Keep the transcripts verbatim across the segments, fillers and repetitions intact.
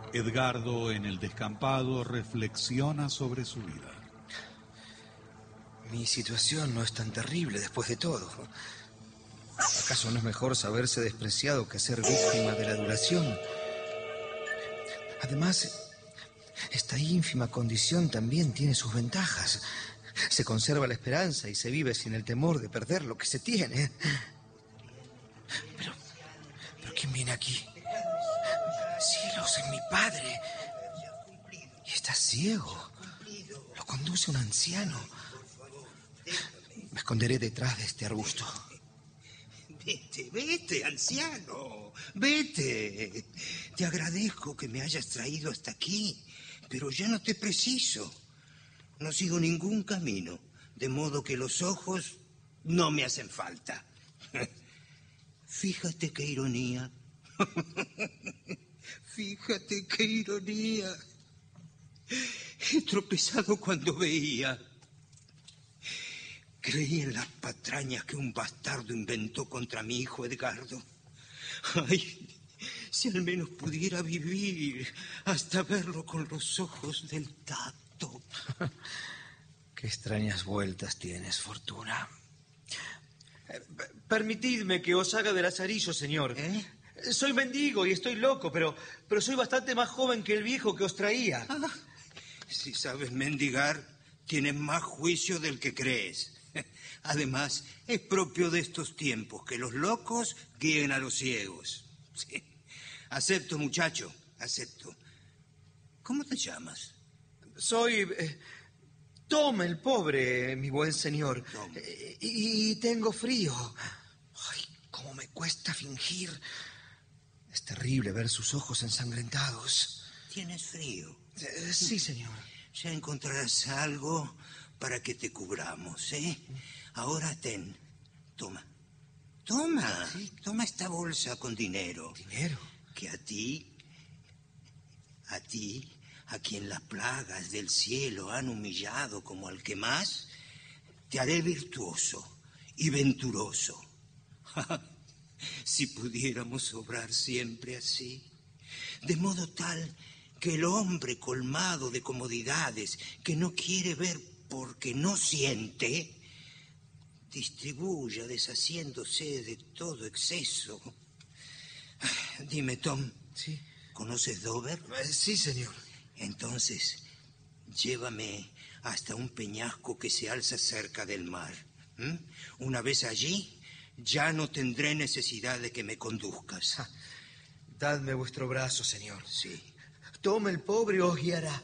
Edgardo, en el descampado, reflexiona sobre su vida. Mi situación no es tan terrible después de todo. ¿Acaso no es mejor saberse despreciado que ser víctima de la adulación? Además, esta ínfima condición también tiene sus ventajas. Se conserva la esperanza y se vive sin el temor de perder lo que se tiene. Pero, pero ¿quién viene aquí? Cielos, es mi padre. Y está ciego. Lo conduce un anciano. Me esconderé detrás de este arbusto. Vete, vete, anciano, vete. Te agradezco que me hayas traído hasta aquí, pero ya no te preciso. No sigo ningún camino, de modo que los ojos no me hacen falta. Fíjate qué ironía. Fíjate qué ironía. He tropezado cuando veía. Creí en las patrañas que un bastardo inventó contra mi hijo Edgardo. Ay, si al menos pudiera vivir hasta verlo con los ojos del tacto. Qué extrañas vueltas tienes, Fortuna. Permitidme que os haga de lazarillo, señor. ¿Eh? Soy mendigo y estoy loco, pero, pero soy bastante más joven que el viejo que os traía. Ah, si sabes mendigar, tienes más juicio del que crees. Además, es propio de estos tiempos que los locos guíen a los ciegos. Sí. Acepto, muchacho, acepto. ¿Cómo te llamas? Soy eh, Tom el pobre, mi buen señor. Tom. Eh, y, y tengo frío. Ay, cómo me cuesta fingir. Es terrible ver sus ojos ensangrentados. ¿Tienes frío? Eh, sí, señor. Ya encontrarás algo para que te cubramos, ¿eh? Ahora ten. Toma. Toma. ¿Sí? Toma esta bolsa con dinero. ¿Dinero? Que a ti, a ti, a quien las plagas del cielo han humillado como al que más, te haré virtuoso y venturoso. Si pudiéramos obrar siempre así, de modo tal que el hombre colmado de comodidades, que no quiere ver porque no siente, distribuya deshaciéndose de todo exceso. Dime, Tom, Sí. ¿conoces Dover? Eh, sí, señor. Entonces, llévame hasta un peñasco que se alza cerca del mar. ¿Mm? Una vez allí, ya no tendré necesidad de que me conduzcas. Ja. Dadme vuestro brazo, señor. Sí. Tome el pobre os guiará.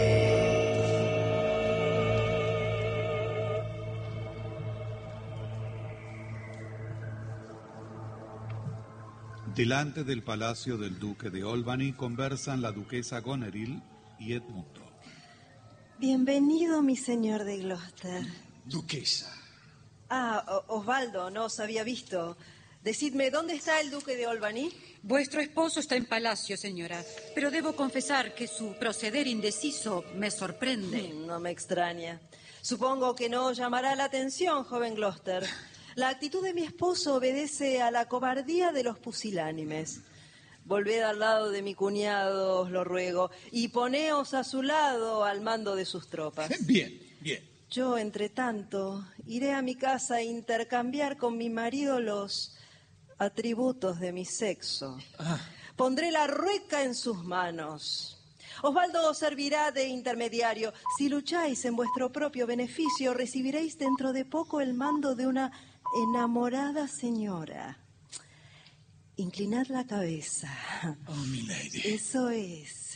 Delante del palacio del duque de Albany conversan la duquesa Goneril y Edmundo. Bienvenido, mi señor de Gloucester. Duquesa. Ah, O- Osvaldo, no os había visto. Decidme, ¿dónde está el duque de Albany? Vuestro esposo está en palacio, señora, pero debo confesar que su proceder indeciso me sorprende. No me extraña. Supongo que no os llamará la atención, joven Gloucester. La actitud de mi esposo obedece a la cobardía de los pusilánimes. Volved al lado de mi cuñado, os lo ruego, y poneos a su lado al mando de sus tropas. Bien, bien. Yo, entre tanto, iré a mi casa a intercambiar con mi marido los atributos de mi sexo. Ah. Pondré la rueca en sus manos. Osvaldo os servirá de intermediario. Si lucháis en vuestro propio beneficio, recibiréis dentro de poco el mando de una enamorada señora. Inclinad la cabeza. Oh, milady. Eso es.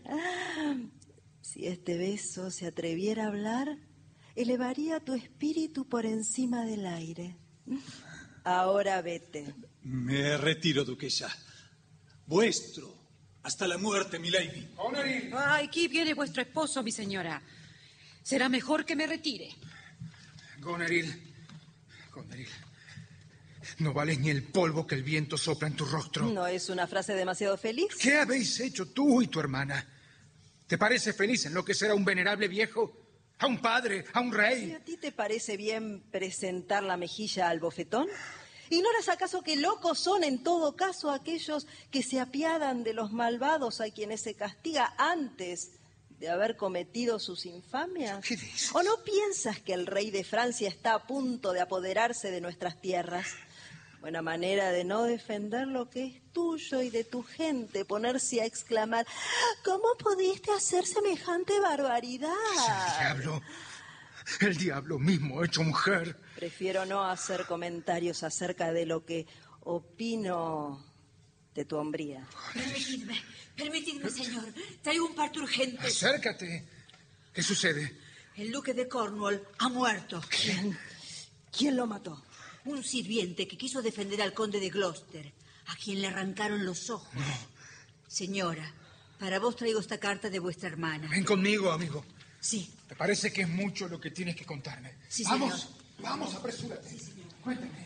Si este beso se atreviera a hablar, elevaría tu espíritu por encima del aire. Ahora vete. Me retiro, duquesa. Vuestro. Hasta la muerte, milady. Ay, aquí viene vuestro esposo, mi señora. Será mejor que me retire. Goneril, Goneril, no vales ni el polvo que el viento sopla en tu rostro. ¿No es una frase demasiado feliz? ¿Qué habéis hecho tú y tu hermana? ¿Te parece feliz enloquecer a un venerable viejo? ¿A un padre? ¿A un ¿Y rey? a ti te parece bien presentar la mejilla al bofetón? ¿Ignoras acaso que locos son en todo caso aquellos que se apiadan de los malvados a quienes se castiga antes de haber cometido sus infamias? ¿Qué dices? ¿O no piensas que el rey de Francia está a punto de apoderarse de nuestras tierras? Buena manera de no defender lo que es tuyo y de tu gente, ponerse a exclamar: ¿cómo pudiste hacer semejante barbaridad? El diablo, el diablo mismo hecho mujer. Prefiero no hacer comentarios acerca de lo que opino de tu hombría. Permitidme, permitidme, señor. Traigo un parto urgente. Acércate. ¿Qué sucede? El duque de Cornwall ha muerto. ¿Quién? ¿Quién lo mató? Un sirviente que quiso defender al conde de Gloucester, a quien le arrancaron los ojos. No. Señora, para vos traigo esta carta de vuestra hermana. Ven conmigo, amigo. Sí. Me parece que es mucho lo que tienes que contarme. Sí, vamos, señor. Vamos, apresúrate. Sí, señor. Cuéntame.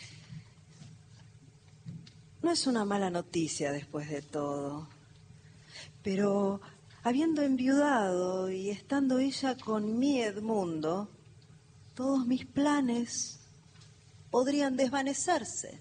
No es una mala noticia después de todo. Pero habiendo enviudado y estando ella con mi Edmundo, todos mis planes podrían desvanecerse.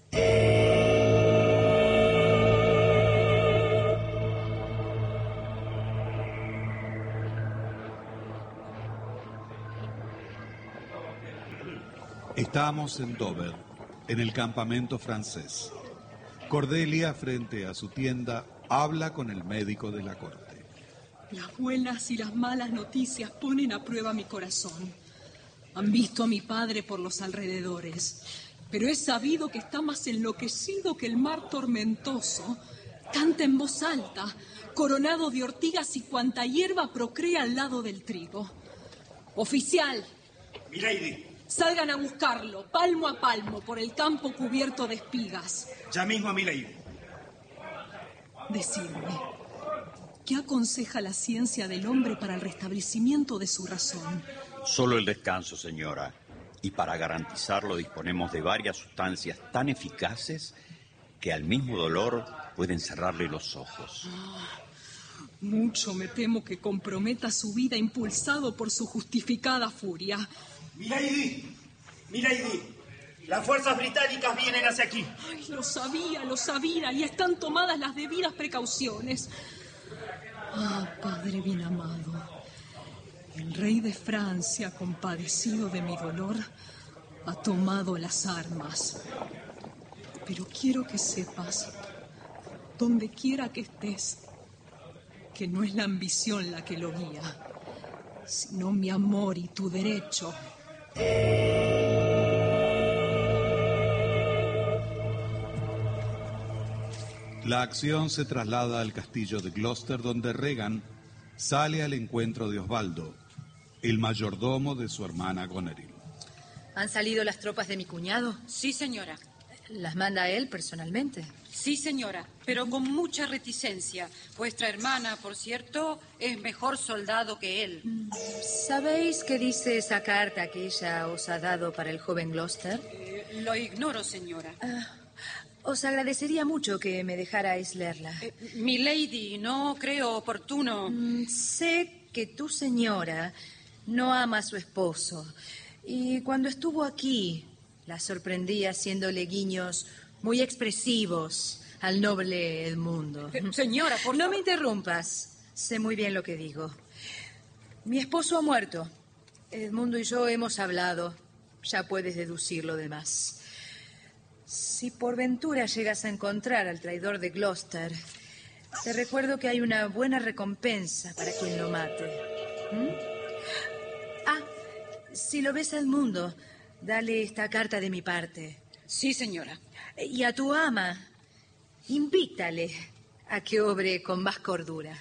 Estamos en Dover, en el campamento francés. Cordelia, frente a su tienda, habla con el médico de la corte. Las buenas y las malas noticias ponen a prueba mi corazón. Han visto a mi padre por los alrededores, pero he sabido que está más enloquecido que el mar tormentoso. Canta en voz alta, coronado de ortigas y cuanta hierba procrea al lado del trigo. Oficial. Milady. Salgan a buscarlo, palmo a palmo, por el campo cubierto de espigas. Ya mismo, Milady. Decidme, ¿qué aconseja la ciencia del hombre para el restablecimiento de su razón? Solo el descanso, señora. Y para garantizarlo disponemos de varias sustancias tan eficaces que al mismo dolor pueden cerrarle los ojos. Ah, mucho me temo que comprometa su vida impulsado por su justificada furia. ¡Milady! ¡Milady! Las fuerzas británicas vienen hacia aquí. Ay, lo sabía, lo sabía, y están tomadas las debidas precauciones. Ah, padre bien amado. El rey de Francia, compadecido de mi dolor, ha tomado las armas. Pero quiero que sepas, donde quiera que estés, que no es la ambición la que lo guía, sino mi amor y tu derecho. La acción se traslada al castillo de Gloucester, donde Regan sale al encuentro de Osvaldo, el mayordomo de su hermana Goneril. ¿Han salido las tropas de mi cuñado? Sí, señora. ¿Las manda él personalmente? Sí, señora, pero con mucha reticencia. Vuestra hermana, por cierto, es mejor soldado que él. ¿Sabéis qué dice esa carta que ella os ha dado para el joven Gloucester? Eh, lo ignoro, señora. Ah, os agradecería mucho que me dejarais leerla. Eh, Milady, no creo oportuno. Mm, sé que tu señora no ama a su esposo. Y cuando estuvo aquí, la sorprendí haciéndole guiños muy expresivos al noble Edmundo. Eh, señora, por No favor. me interrumpas. Sé muy bien lo que digo. Mi esposo ha muerto. Edmundo y yo hemos hablado. Ya puedes deducir lo demás. Si por ventura llegas a encontrar al traidor de Gloucester, te recuerdo que hay una buena recompensa para quien lo mate. ¿Mm? Ah, si lo ves a Edmundo, dale esta carta de mi parte. Sí, señora. Y a tu ama, invítale a que obre con más cordura.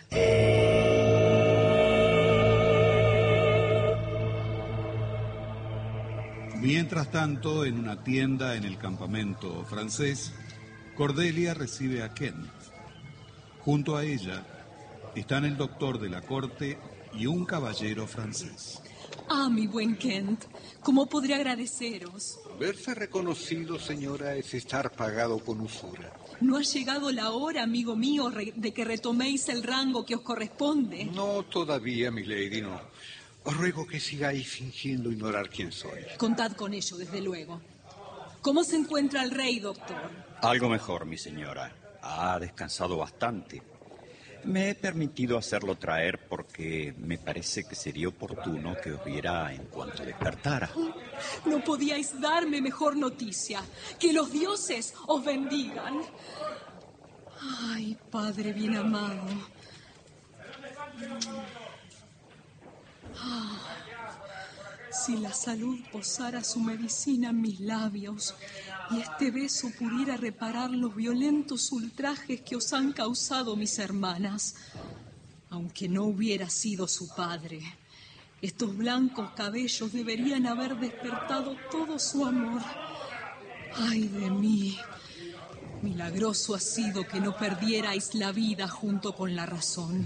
Mientras tanto, en una tienda en el campamento francés, Cordelia recibe a Kent. Junto a ella están el doctor de la corte y un caballero francés. Ah, mi buen Kent, ¿cómo podré agradeceros? Verse reconocido, señora, es estar pagado con usura. ¿No ha llegado la hora, amigo mío, re- de que retoméis el rango que os corresponde? No todavía, milady, no. Os ruego que sigáis fingiendo ignorar quién soy. Contad con ello, desde luego. ¿Cómo se encuentra el rey, doctor? Algo mejor, mi señora. Ha descansado bastante. Me he permitido hacerlo traer porque me parece que sería oportuno que os viera en cuanto despertara. No podíais darme mejor noticia. Que los dioses os bendigan. Ay, Padre bien amado. Ah, si la salud posara su medicina en mis labios y este beso pudiera reparar los violentos ultrajes que os han causado mis hermanas, aunque no hubiera sido su padre, estos blancos cabellos deberían haber despertado todo su amor. Ay de mí, milagroso ha sido que no perdierais la vida junto con la razón.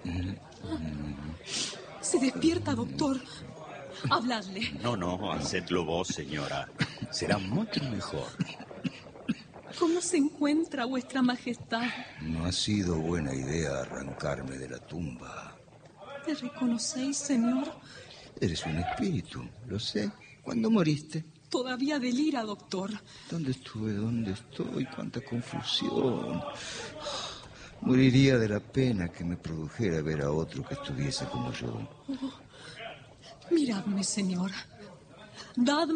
Se despierta, doctor. Habladle. No, no, hacedlo vos, señora. Será mucho mejor. ¿Cómo se encuentra vuestra majestad? No ha sido buena idea arrancarme de la tumba. ¿Me reconocéis, señor? Eres un espíritu, lo sé. ¿Cuándo moriste? Todavía delira, doctor. ¿Dónde estuve? ¿Dónde estoy? ¡Cuánta confusión! Moriría de la pena que me produjera ver a otro que estuviese como yo. Oh, miradme, señor. Dadme